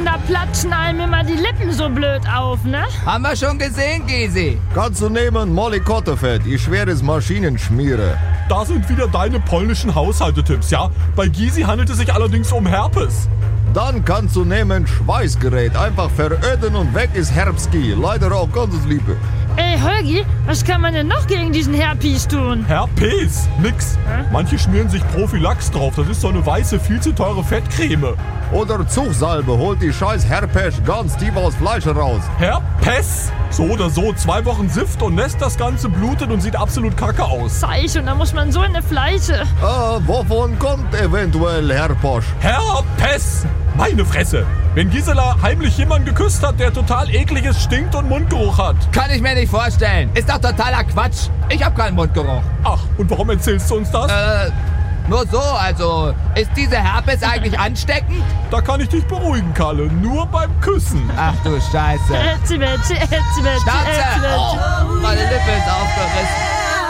da platschen einem immer die Lippen so blöd auf, ne? Haben wir schon gesehen, Gysi. Kannst du nehmen Molly Kottefett, ihr schweres Maschinenschmiere. Da sind wieder deine polnischen Haushaltetipps, ja? Bei Gysi handelt es sich allerdings um Herpes. Dann kannst du nehmen Schweißgerät, einfach veröden und weg ist Herbstski. Leider auch ganz Liebe. Ey, Holgi, was kann man denn noch gegen diesen Herpes tun? Herpes? Nix. Manche schmieren sich Prophylax drauf. Das ist so eine weiße, viel zu teure Fettcreme. Oder Zugsalbe, holt die scheiß Herpes ganz tief aus Fleisch raus. Herpes? So oder so, 2 Wochen Sift und Nest, das Ganze blutet und sieht absolut kacke aus. Zeich, und da muss man so in eine Fleische. Wovon kommt eventuell Herpes? Herpes! Meine Fresse! Wenn Gisela heimlich jemanden geküsst hat, der total ekliges stinkt und Mundgeruch hat. Kann ich mir nicht vorstellen. Ist doch totaler Quatsch. Ich hab keinen Mundgeruch. Ach, und warum erzählst du uns das? Nur so, also. Ist diese Herpes eigentlich ansteckend? Da kann ich dich beruhigen, Kalle. Nur beim Küssen. Ach du Scheiße. Schnauze! Oh, meine Lippe ist aufgerissen.